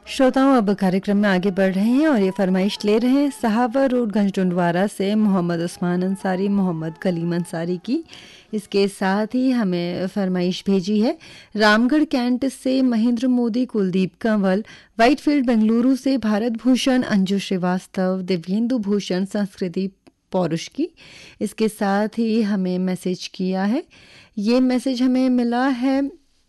श्रोताओं, अब कार्यक्रम में आगे बढ़ रहे हैं और ये फरमाइश ले रहे हैं सहावा रोड गंजडुंडवारा से मोहम्मद उस्मान अंसारी, मोहम्मद कलीम अंसारी की। इसके साथ ही हमें फरमाइश भेजी है रामगढ़ कैंट से महेंद्र मोदी, कुलदीप कंवल, वाइटफील्ड बेंगलुरु से भारत भूषण, अंजू श्रीवास्तव, दिव्येंदु भूषण, संस्कृति पौरुष की। इसके साथ ही हमें मैसेज किया है, ये मैसेज हमें मिला है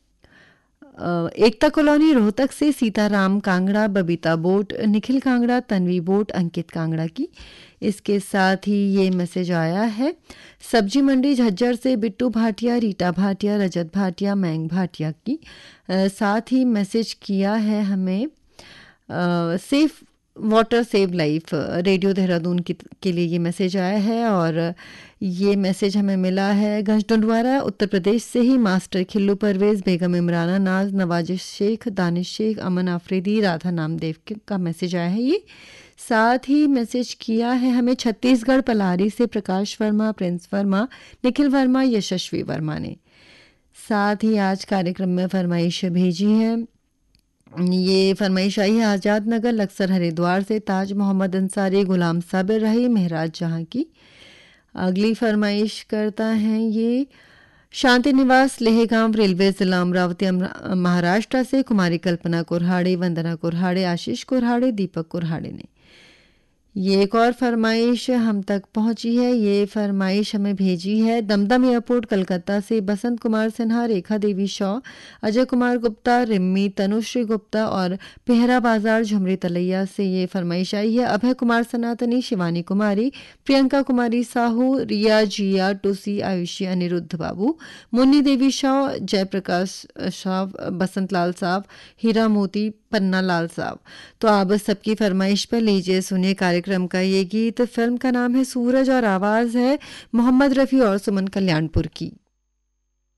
एकता कॉलोनी रोहतक से सीताराम कांगड़ा, बबीता बोट, निखिल कांगड़ा, तन्वी बोट, अंकित कांगड़ा की। इसके साथ ही ये मैसेज आया है सब्जी मंडी झज्जर से बिट्टू भाटिया, रीटा भाटिया, रजत भाटिया, मैंग भाटिया की। साथ ही मैसेज किया है हमें safe water save life radio Dehradun के लिए ये मैसेज आया है। और ये मैसेज हमें मिला है गंजडुंडवारा उत्तर प्रदेश से ही मास्टर खिल्लू परवेज, बेगम इमराना नाज, नवाजिश शेख, दानिश शेख, अमन आफरीदी, राधा नामदेव का मैसेज आया है ये। साथ ही मैसेज किया है हमें छत्तीसगढ़ पलारी से प्रकाश वर्मा, प्रिंस वर्मा, निखिल वर्मा, यशस्वी वर्मा ने। साथ ही आज कार्यक्रम में फरमाइश भेजी है, ये फरमाइश आई है आज़ाद नगर लक्सर हरिद्वार से ताज मोहम्मद अंसारी, गुलाम साबिर रही, महराज जहाँ की। अगली फरमाइश करता है ये शांति निवास लेहगांव रेलवे जिला अमरावती महाराष्ट्र से कुमारी कल्पना कुरहाड़े, वंदना कुरहाड़े, आशीष कुरहाड़े, दीपक कुरहाड़े ने। ये एक और फरमाइश हम तक पहुंची है, ये फरमाइश हमें भेजी है दमदम एयरपोर्ट कलकत्ता से बसंत कुमार सिन्हा, रेखा देवी शॉ, अजय कुमार गुप्ता, रिम्मी, तनुश्री गुप्ता और पेहरा बाजार झुमरी तलैया से। ये फरमाइश आई है अभय कुमार सनातनी, शिवानी कुमारी, प्रियंका कुमारी साहू, रिया, जिया, टूसी, आयुषी, अनिरुद्ध बाबू, मुन्नी देवी शॉ, जयप्रकाश शाह, बसंत लाल साहब, हीरा मोती, पन्ना लाल साहब। तो आप सबकी फरमाइश पर लीजिए सुनिए कार्यक्रम का ये गीत। फिल्म का नाम है सूरज और आवाज है मोहम्मद रफ़ी और सुमन कल्याणपुर की।